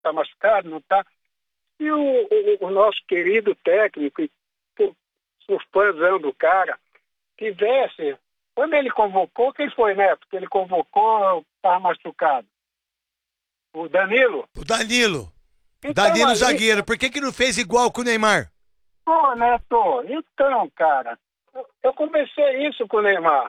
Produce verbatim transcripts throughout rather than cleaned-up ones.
está machucado, não está. E o, o, o nosso querido técnico, os fãzão do cara, tivesse... Quando ele convocou, quem foi, Neto? Que ele convocou, estava machucado. O Danilo? O Danilo. Então, Danilo aí, zagueiro. Por que que não fez igual com o Neymar? Pô, Neto, então, cara, eu, eu comecei isso com o Neymar.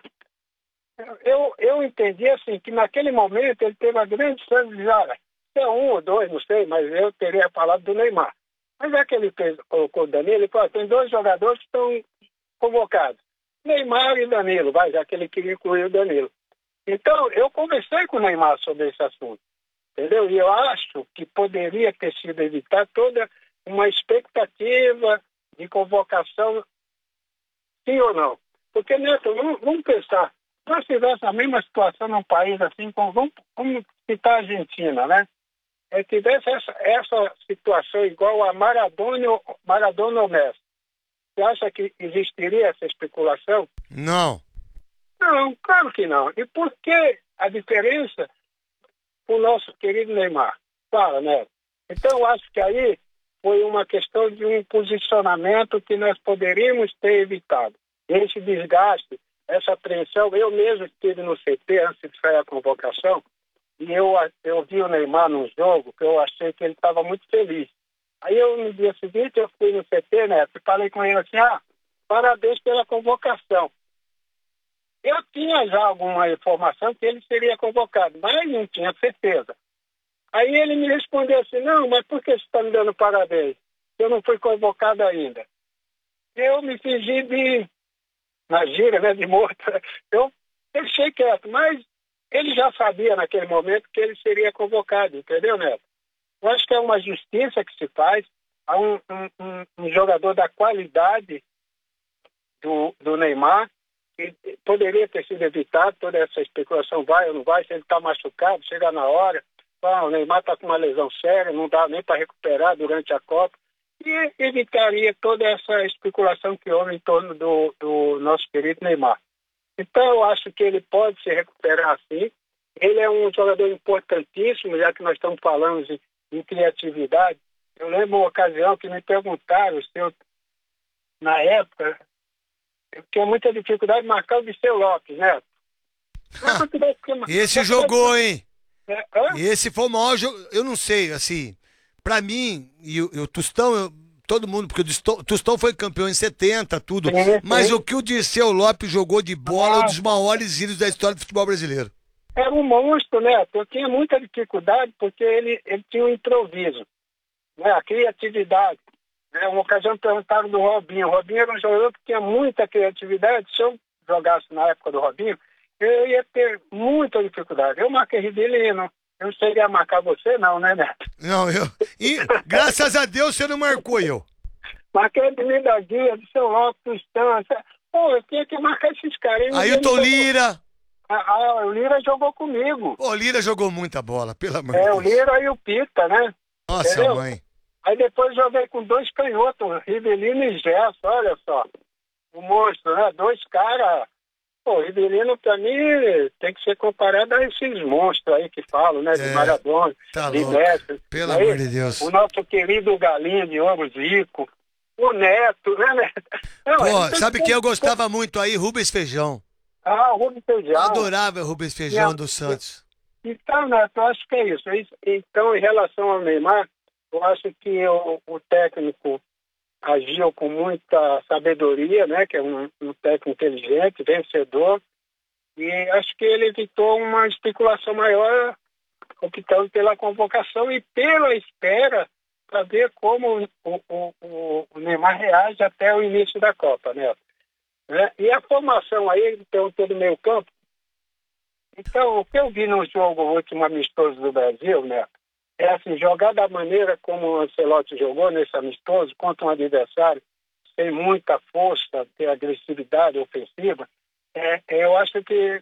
Eu, eu entendi, assim, que naquele momento ele teve a grande chance de dizer, é um ou dois, não sei, mas eu teria falado do Neymar. Mas é que ele fez, colocou o Danilo, ele falou, tem dois jogadores que estão convocados. Neymar e Danilo, vai, já que ele queria incluir o Danilo. Então, eu conversei com o Neymar sobre esse assunto, entendeu? E eu acho que poderia ter sido evitar toda uma expectativa de convocação, sim ou não. Porque, Neto, vamos, vamos pensar, se nós tivéssemos a mesma situação num país assim, como, vamos, vamos citar a Argentina, né? Se tivesse essa, essa situação igual a Maradona, Maradona ou Messi, você acha que existiria essa especulação? Não. Não, claro que não. E por que a diferença com o nosso querido Neymar? Fala, né? Então, eu acho que aí foi uma questão de um posicionamento que nós poderíamos ter evitado. Esse desgaste, essa apreensão, eu mesmo estive no C T antes de sair a convocação, e eu, eu vi o Neymar num jogo que eu achei que ele estava muito feliz. Aí eu, no dia seguinte, eu fui no C T, né, e falei com ele assim, ah, parabéns pela convocação. Eu tinha já alguma informação que ele seria convocado, mas não tinha certeza. Aí ele me respondeu assim, não, mas por que você está me dando parabéns? Eu não fui convocado ainda. Eu me fingi de, na gíria, né, de morto. Eu deixei quieto, mas ele já sabia naquele momento que ele seria convocado, entendeu, Neto? Eu acho que é uma justiça que se faz a um, um, um jogador da qualidade do, do Neymar, que poderia ter sido evitado toda essa especulação, vai ou não vai, se ele está machucado, chega na hora, ah, o Neymar está com uma lesão séria, não dá nem para recuperar durante a Copa, e evitaria toda essa especulação que houve em torno do, do nosso querido Neymar. Então eu acho que ele pode se recuperar assim, ele é um jogador importantíssimo, já que nós estamos falando de em criatividade. Eu lembro uma ocasião que me perguntaram se eu, na época, eu tinha muita dificuldade de marcar o Viseu Lopes, né? Esse jogou, hein? É, Esse foi o maior jogo, eu não sei, assim, pra mim, e o Tostão, eu, todo mundo, porque o Tostão foi campeão em setenta, tudo, sim, sim. Mas o que o Dirceu Lopes jogou de bola é um dos maiores ídolos da história do futebol brasileiro. Era um monstro, né? Eu tinha muita dificuldade porque ele, ele tinha um improviso, né? A criatividade. Né? Uma ocasião perguntaram do Robinho. O Robinho era um jogador que tinha muita criatividade. Se eu jogasse na época do Robinho, eu ia ter muita dificuldade. Eu marquei Rivelino. Eu não cheguei a marcar você, não, né, Neto? Não, eu... E graças a Deus você não marcou eu. Marquei Edmir da Guia, do seu Lopes, Distância. Pô, eu tinha que marcar esses caras. Ailton Lira... Ah, o Lira jogou comigo. O Lira jogou muita bola, pelo amor de Deus. É, o Lira e o Pita, né? Nossa, entendeu? Mãe. Aí depois joguei com dois canhotos, Rivelino e Gerson, olha só. O monstro, né? Dois caras. Pô, o Rivelino, pra mim, tem que ser comparado a esses monstros aí que falam, né? De é, Maradona, tá de louco. Messi. Pelo aí, amor de Deus. O nosso querido Galinho de Ouro Zico, o Neto, né, Neto? Não, Pô, sabe que... quem eu gostava muito aí? Rubens Feijão. Ah, o Rubens Feijão. Eu adorava o Rubens Feijão Minha... do Santos. Então, Neto, eu acho que é isso. Então, em relação ao Neymar, eu acho que o, o técnico agiu com muita sabedoria, né? Que é um, um técnico inteligente, vencedor. E acho que ele evitou uma especulação maior, optando pela convocação e pela espera para ver como o, o, o, o Neymar reage até o início da Copa, né? Né? E a formação aí, perguntou do meio campo. Então, o que eu vi no jogo último amistoso do Brasil, né, é assim, jogar da maneira como o Ancelotti jogou nesse amistoso, contra um adversário sem muita força, ter agressividade ofensiva, é, eu acho que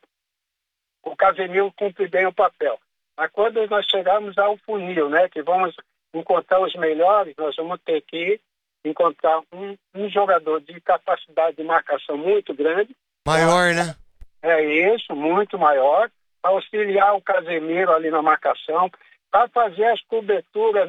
o Casemiro cumpre bem o papel. Mas quando nós chegarmos ao funil, né, que vamos encontrar os melhores, nós vamos ter que encontrar um, um jogador de capacidade de marcação muito grande. Maior, né? É isso, muito maior. Auxiliar o Casemiro ali na marcação. para fazer as coberturas